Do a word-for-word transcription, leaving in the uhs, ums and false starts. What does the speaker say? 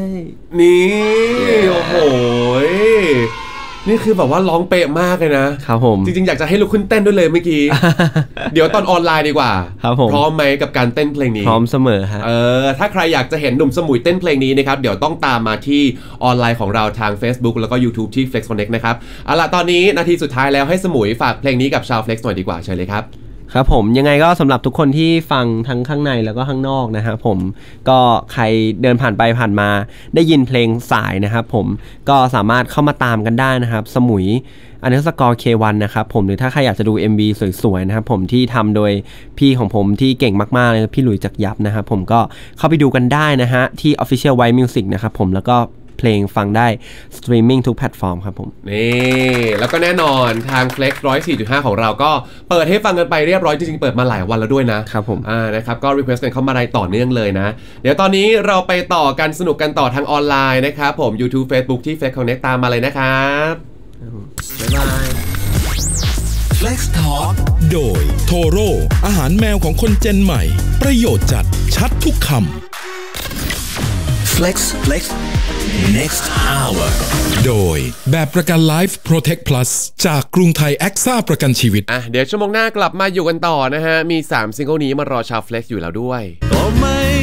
นี่โอ้โหนี่คือแบบว่าร้องเป๊ะมากเลยนะครับผมจริงๆอยากจะให้ลุกขึ้นเต้นด้วยเลยเมื่อกี้ เดี๋ยวตอนออนไลน์ดีกว่าครับผมพร้อมไหมกับการเต้นเพลงนี้พร้อมเสมอฮะเออถ้าใครอยากจะเห็นหนุ่มสมุยเต้นเพลงนี้นะครับเดี๋ยวต้องตามมาที่ออนไลน์ของเราทาง Facebook แล้วก็ YouTube ที่ Flex Connect นะครับเอาล่ะตอนนี้นาทีสุดท้ายแล้วให้สมุยฝากเพลงนี้กับชาว Flex หน่อยดีกว่าเชิญเลยครับครับผมยังไงก็สำหรับทุกคนที่ฟังทั้งข้างในแล้วก็ข้างนอกนะครับผมก็ใครเดินผ่านไปผ่านมาได้ยินเพลงสายนะครับผมก็สามารถเข้ามาตามกันได้นะครับสมุยอันดับสกอร์ เค วัน นะครับผมหรือถ้าใครอยากจะดู เอ็ม วี สวยๆนะครับผมที่ทำโดยพี่ของผมที่เก่งมากๆเลยพี่หลุยจักรยับนะครับผมก็เข้าไปดูกันได้นะฮะที่ Official White Music นะครับผมแล้วก็เพลงฟังได้สตรีมมิ่งทุกแพลตฟอร์มครับผมนี่แล้วก็แน่นอนทาง Flex หนึ่งร้อยสี่จุดห้า ของเราก็เปิดให้ฟังกันไปเรียบร้อยจริงๆเปิดมาหลายวันแล้วด้วยนะครับผมอ่านะครับก็ request กันเข้ามาได้ต่อเนื่องเลยนะเดี๋ยวตอนนี้เราไปต่อกันสนุกกันต่อทางออนไลน์นะครับผม YouTube Facebook ที่ Flex Connect ตามมาเลยนะครับบ๊ายบาย Flex Talk โดยโทโร่อาหารแมวของคนเจนใหม่ประโยชน์จัดชัดทุกคำ Flex Flex Next Hour โดยแบบประกัน Life Protect Plus จากกรุงไทยแอ็กซ่าประกันชีวิตอ่ะเดี๋ยวชั่วโมงหน้ากลับมาอยู่กันต่อนะฮะมีสามซิงเกิลนี้มารอชาว Flex อยู่แล้วด้วย